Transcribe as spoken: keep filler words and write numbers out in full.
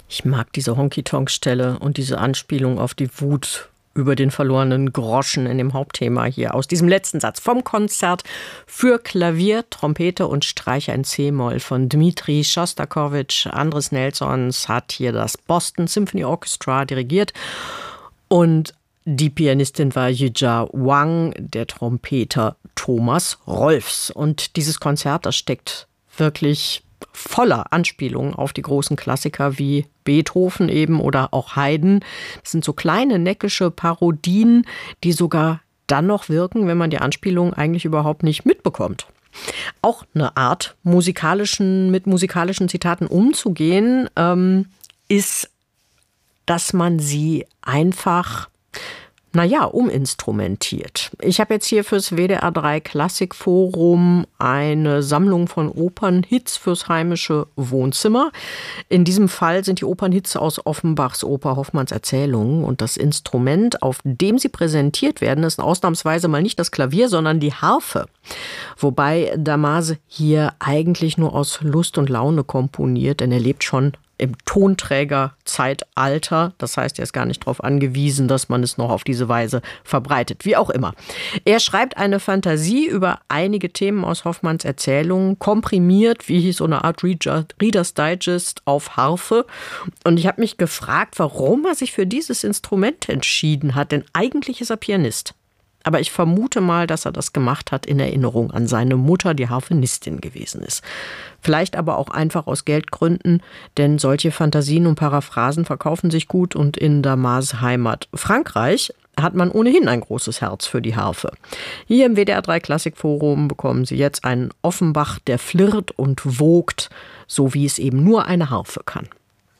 Ich mag diese Honky-Tonk-Stelle und diese Anspielung auf die Wut über den verlorenen Groschen in dem Hauptthema hier aus diesem letzten Satz vom Konzert für Klavier, Trompete und Streicher in C-Moll von Dmitri Schostakowitsch. Andres Nelsons hat hier das Boston Symphony Orchestra dirigiert und die Pianistin war Yijia Wang, der Trompeter Thomas Rolfs. Und dieses Konzert, das steckt wirklich voller Anspielungen auf die großen Klassiker wie Beethoven eben oder auch Haydn. Das sind so kleine neckische Parodien, die sogar dann noch wirken, wenn man die Anspielungen eigentlich überhaupt nicht mitbekommt. Auch eine Art, musikalischen, mit musikalischen Zitaten umzugehen, ähm, ist, dass man sie einfach naja, uminstrumentiert. Ich habe jetzt hier fürs W D R drei Klassikforum eine Sammlung von Opernhits fürs heimische Wohnzimmer. In diesem Fall sind die Opernhits aus Offenbachs Oper Hoffmanns Erzählungen und das Instrument, auf dem sie präsentiert werden, ist ausnahmsweise mal nicht das Klavier, sondern die Harfe. Wobei Damase hier eigentlich nur aus Lust und Laune komponiert, denn er lebt schon im Tonträgerzeitalter. Das heißt, er ist gar nicht darauf angewiesen, dass man es noch auf diese Weise verbreitet. Wie auch immer. Er schreibt eine Fantasie über einige Themen aus Hoffmanns Erzählungen, komprimiert, wie so eine Art Reader's Digest auf Harfe. Und ich habe mich gefragt, warum er sich für dieses Instrument entschieden hat, denn eigentlich ist er Pianist. Aber ich vermute mal, dass er das gemacht hat in Erinnerung an seine Mutter, die Harfenistin gewesen ist. Vielleicht aber auch einfach aus Geldgründen, denn solche Fantasien und Paraphrasen verkaufen sich gut und in Damases Heimat Frankreich hat man ohnehin ein großes Herz für die Harfe. Hier im W D R drei Klassikforum bekommen Sie jetzt einen Offenbach, der flirrt und wogt, so wie es eben nur eine Harfe kann.